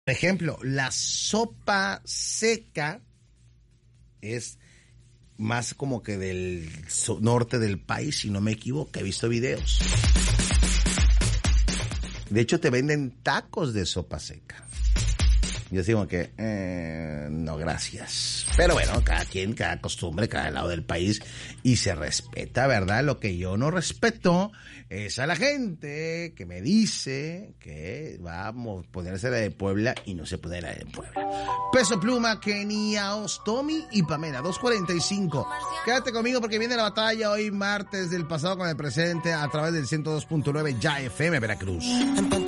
ejemplo, la sopa seca es más como que del norte del país, si no me equivoco, he visto videos. De hecho, te venden tacos de sopa seca. Yo digo que, no, gracias. Pero bueno, cada quien, cada costumbre, cada lado del país, y se respeta, ¿verdad? Lo que yo no respeto es a la gente que me dice que va a ponerse la de Puebla y no se pone la de Puebla. Peso Pluma, Kenia, Ostomi y Pamela, 2:45. Quédate conmigo porque viene la batalla hoy martes del pasado con el presente a través del 102.9 Ya FM Veracruz.